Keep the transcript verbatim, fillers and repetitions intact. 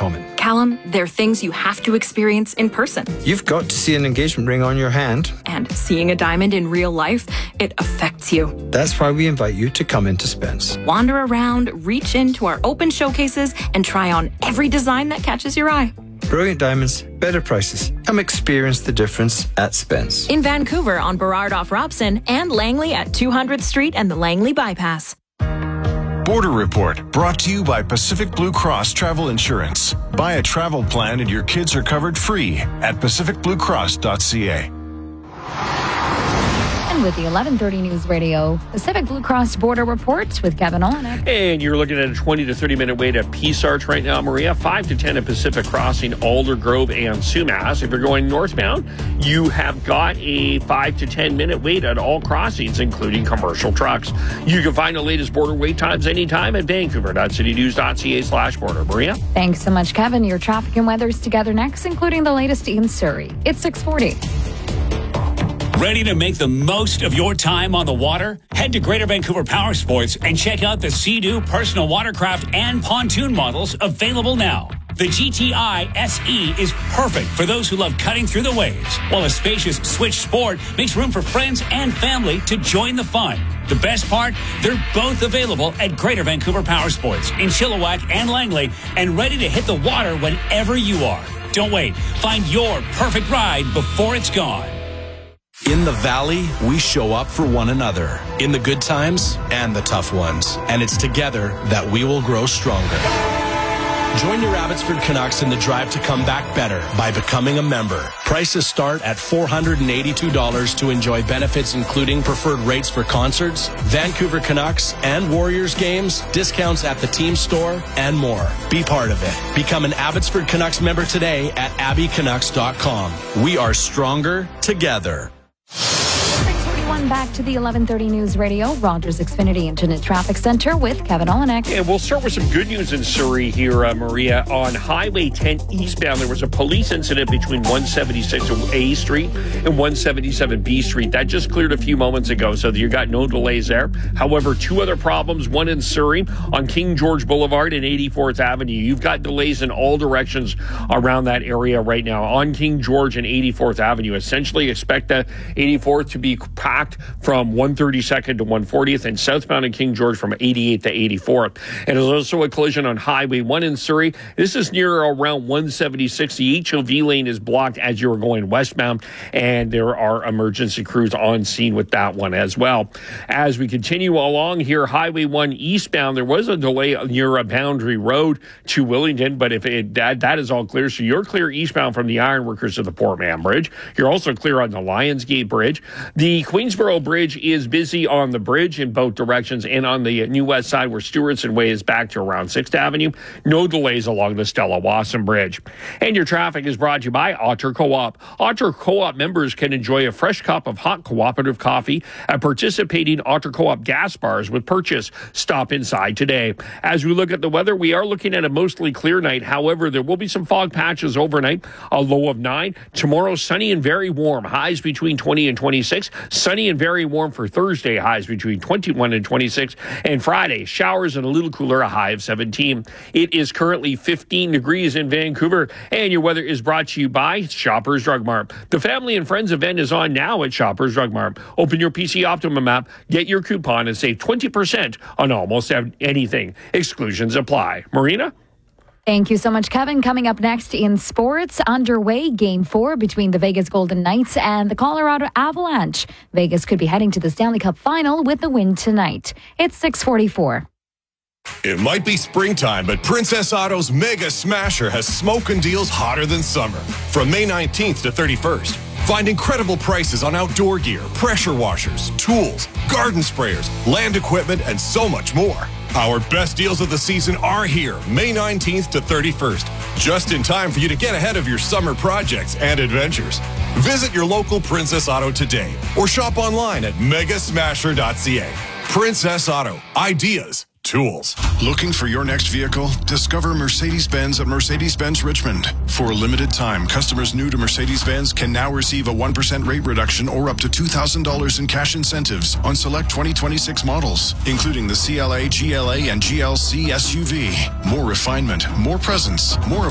common. Callum, they're things you have to experience in person. You've got to see an engagement ring on your hand. And seeing a diamond in real life, it affects you. That's why we invite you to come into Spence. Wander around, reach into our open showcases, and try on every design that catches your eye. Brilliant diamonds, better prices. Come experience the difference at Spence. In Vancouver on Burrard off Robson and Langley at two hundredth Street and the Langley Bypass. Border Report, brought to you by Pacific Blue Cross Travel Insurance. Buy a travel plan and your kids are covered free at pacific blue cross dot c a. And with the eleven thirty News Radio, Pacific Blue Cross Border Report with Kevin Olenek. And you're looking at a twenty to thirty minute wait at Peace Arch right now, Maria. five to ten at Pacific Crossing, Alder Grove, and Sumas. If you're going northbound, you have got a five to ten minute wait at all crossings, including commercial trucks. You can find the latest border wait times anytime at vancouver dot city news dot c a slash border. Maria? Thanks so much, Kevin. Your traffic and weather's together next, including the latest in Surrey. It's six forty. Ready to make the most of your time on the water? Head to Greater Vancouver Power Sports and check out the Sea-Doo personal watercraft and pontoon models available now. The G T I S E is perfect for those who love cutting through the waves, while a spacious Switch Sport makes room for friends and family to join the fun. The best part? They're both available at Greater Vancouver Power Sports in Chilliwack and Langley and ready to hit the water whenever you are. Don't wait. Find your perfect ride before it's gone. In the Valley, we show up for one another, in the good times and the tough ones. And it's together that we will grow stronger. Join your Abbotsford Canucks in the drive to come back better by becoming a member. Prices start at four hundred eighty-two dollars to enjoy benefits including preferred rates for concerts, Vancouver Canucks and Warriors games, discounts at the team store, and more. Be part of it. Become an Abbotsford Canucks member today at abby canucks dot com. We are stronger together. Back to the eleven thirty News Radio, Rogers Xfinity Internet Traffic Center with Kevin Olenek. And we'll start with some good news in Surrey here, uh, Maria. On Highway ten eastbound, there was a police incident between one seventy-six A Street and one seventy-seven B Street. That just cleared a few moments ago, so you got no delays there. However, two other problems, one in Surrey on King George Boulevard and eighty-fourth Avenue. You've got delays in all directions around that area right now. On King George and eighty-fourth Avenue, essentially expect the eighty-fourth to be packed from one thirty-second to one fortieth and southbound in King George from eighty-eighth to eighty-fourth. And there's also a collision on Highway one in Surrey. This is near around one seventy-six. The H O V lane is blocked as you're going westbound, and there are emergency crews on scene with that one as well. As we continue along here, Highway one eastbound, there was a delay near a Boundary Road to Willingdon, but if it, that, that is all clear, so you're clear eastbound from the Ironworkers to the Port Mann Bridge. You're also clear on the Lionsgate Bridge. The Queensboro Bridge is busy on the bridge in both directions, and on the New West side where Stewartson Way is back to around sixth Avenue. No delays along the Stella Wasson Bridge. And your traffic is brought to you by Otter Co-op. Otter Co-op members can enjoy a fresh cup of hot cooperative coffee at participating Otter Co-op gas bars with purchase. Stop inside today. As we look at the weather, we are looking at a mostly clear night. However, there will be some fog patches overnight, a low of nine. Tomorrow, sunny and very warm, highs between twenty and twenty-six. Sunny and very warm for Thursday, highs between twenty-one and twenty-six. And Friday, showers and a little cooler, a high of seventeen. It is currently fifteen degrees in Vancouver, and your weather is brought to you by Shoppers Drug Mart. The Family and Friends event is on now at Shoppers Drug Mart. Open your P C Optimum app, get your coupon, and save twenty percent on almost anything. Exclusions apply. Marina? Thank you so much, Kevin. Coming up next in sports, underway game four between the Vegas Golden Knights and the Colorado Avalanche. Vegas could be heading to the Stanley Cup final with the win tonight. It's six forty-four. It might be springtime, but Princess Auto's Mega Smasher has smoking deals hotter than summer. From May nineteenth to thirty-first, find incredible prices on outdoor gear, pressure washers, tools, garden sprayers, land equipment, and so much more. Our best deals of the season are here, May nineteenth to thirty-first, just in time for you to get ahead of your summer projects and adventures. Visit your local Princess Auto today or shop online at mega smasher dot c a. Princess Auto, ideas, tools. Looking for your next vehicle? Discover Mercedes-Benz at Mercedes-Benz Richmond. For a limited time, customers new to Mercedes-Benz can now receive a one percent rate reduction or up to two thousand dollars in cash incentives on select twenty twenty-six models, including the C L A, G L A, and G L C S U V. More refinement, more presence, more